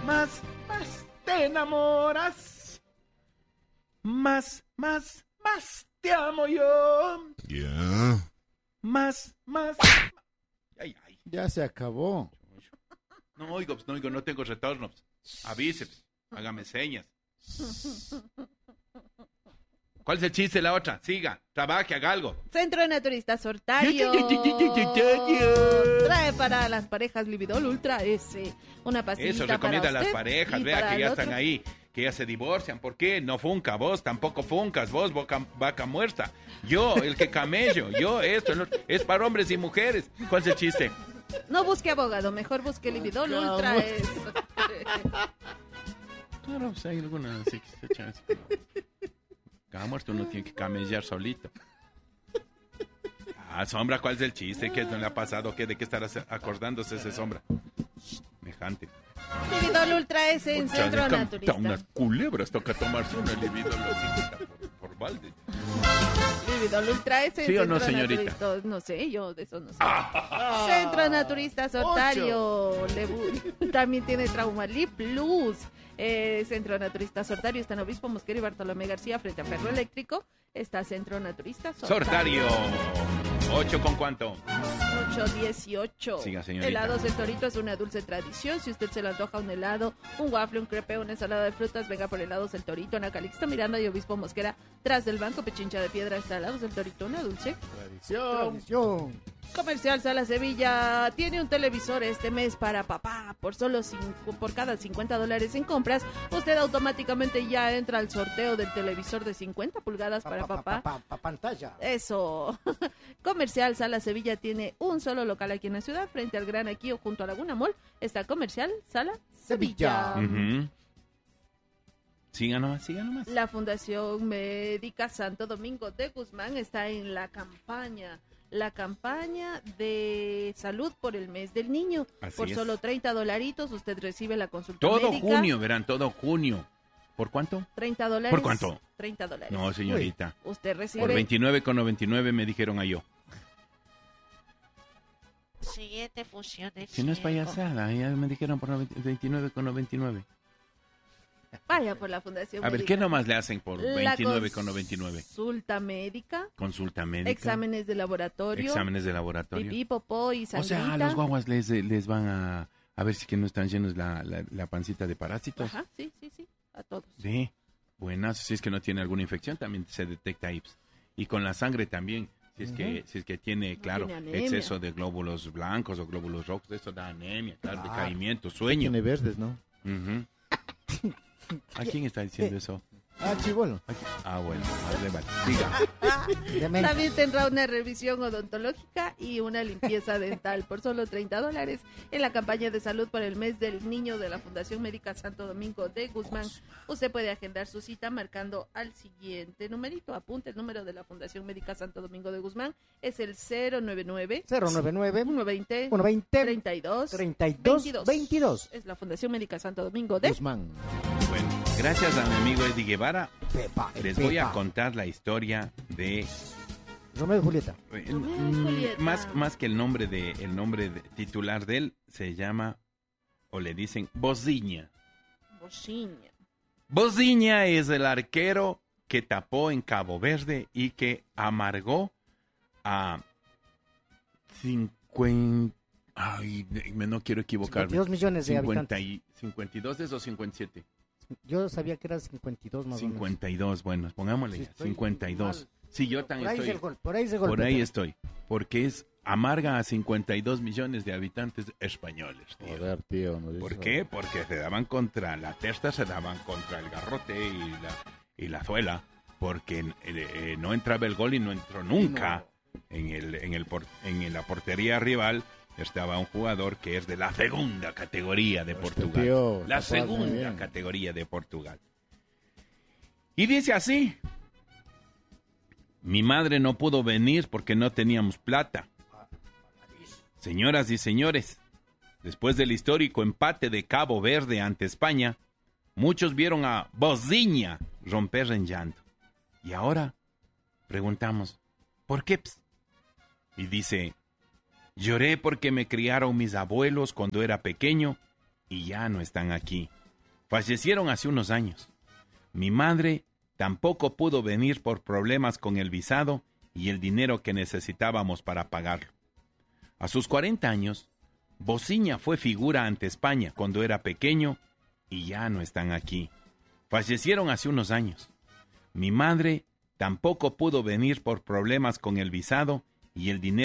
más te enamoras. Más te amo yo. Ya. Más. Ay. Ya se acabó. No oigo, no tengo retornos. Avíseps, hágame señas. ¿Cuál es el chiste de la otra? Siga, trabaje, haga algo. Centro Naturista Sortario trae para las parejas Lividol Ultra S una pastillita. Eso recomienda a para las usted parejas, y vea para que ya el están otro. ahí, que ya se divorcian. ¿Por qué? No funca, vos tampoco funcas, vos vaca muerta. Yo, el que camello, yo esto, es para hombres y mujeres. ¿Cuál es el chiste? No busque abogado, mejor busque Lividol Ultra S. Claro, pues hay alguna así que se echan así. Cada muerto uno tiene que camellar solito. Sombra, ¿cuál es el chiste? ¿Qué no le ha pasado? ¿De qué estará acordándose ese Sombra? Semejante. Lividol Ultra S en Centro Naturista. Unas culebras, toca tomarse una Lividol así por balde. Lividol Ultra S en ¿Sí o Centro no, señorita? Naturista. No sé, yo de eso no sé. Centro Naturista Sortario. También tiene Traumalip Plus. Centro Naturista Sortario está en Obispo Mosquera y Bartolomé García frente a Ferro Eléctrico. Está Centro Naturista Sortario. 8 con cuánto. 8.18. Siga, señorita. Helados El Torito es una dulce tradición. Si usted se le antoja un helado, un waffle, un crepe, una ensalada de frutas, venga por Helados El Torito. Ana Calixto Miranda y Obispo Mosquera, tras del Banco Pichincha de Piedra, está Helados El Torito, una dulce Tradición. Comercial Sala Sevilla tiene un televisor este mes para papá por por cada $50 en compras. Usted automáticamente ya entra al sorteo del televisor de 50 pulgadas para papá. Pantalla. Eso. Comercial Sala Sevilla tiene un solo local aquí en la ciudad, frente al Gran Aquío junto a Laguna Mall. Está Comercial Sala Sevilla. Uh-huh. Siga nomás. La Fundación Médica Santo Domingo de Guzmán está en la campaña de salud por el mes del niño. Así por es. solo $30 usted recibe la consulta Todo médica. junio, verán, todo junio. ¿Por cuánto? $30. ¿Por cuánto? $30. No, señorita. Usted recibe... Por 29,99 me dijeron a yo. Siguiente función de Si no es payasada, ya me dijeron por 29,99. Vaya por la Fundación A ver, Médica. ¿qué nomás le hacen por La 29,99? Consulta médica, exámenes de laboratorio, pipí, popó y O sangrita. sea, a los guaguas les van a ver si que no están llenos la pancita de parásitos. Ajá, sí, a todos. Sí, buenas. Si es que no tiene alguna infección, también se detecta ahí. Y con la sangre también. Si es que tiene, claro, tiene anemia. exceso de glóbulos blancos o glóbulos rojos, eso da anemia, claro, decaimiento, sueño. Tiene verdes, ¿no? Ujú. ¿A quién está diciendo eso? Chibolo. Bueno, vale. Siga. También tendrá una revisión odontológica y una limpieza dental por solo $30 en la campaña de salud por el mes del niño de la Fundación Médica Santo Domingo de Guzmán. Usted puede agendar su cita marcando al siguiente numerito. Apunte el número de la Fundación Médica Santo Domingo de Guzmán. Es el 099 120 32 22. Es la Fundación Médica Santo Domingo de Guzmán. Bueno, gracias a mi amigo Eddie Guevara, les voy a Pepa. contar la historia de Romeo y Julieta. Más que el nombre titular de él, se llama, o le dicen, Bociña. Bociña es el arquero que tapó en Cabo Verde y que amargó a 50... Ay, no quiero equivocarme. 52 millones de 50 habitantes. y 52 es o 57. Yo sabía que era 52 más 52, bueno, pongámosle Sí, ya, estoy 52. mal. Sí, yo también Por ahí estoy. es el gol, por ahí es el gol, Por ahí Pepe. estoy. Porque amarga a 52 millones de habitantes españoles, tío. Joder, tío. No ¿Por qué? Porque se daban contra la testa, se daban contra el garrote y la zuela. Porque no entraba el gol y no entró nunca. En la portería rival estaba un jugador que es de la segunda categoría de Portugal. tío, La papá, muy segunda bien. categoría de Portugal. Y dice así: mi madre no pudo venir porque no teníamos plata. Señoras y señores, después del histórico empate de Cabo Verde ante España, muchos vieron a Bociña romper en llanto. Y ahora preguntamos, ¿por qué? Y dice: lloré porque me criaron mis abuelos cuando era pequeño y ya no están aquí. Fallecieron hace unos años. Mi madre tampoco pudo venir por problemas con el visado y el dinero que necesitábamos para pagarlo. A sus 40 años, Bociña fue figura ante España cuando era pequeño y ya no están aquí. Fallecieron hace unos años. Mi madre tampoco pudo venir por problemas con el visado y el dinero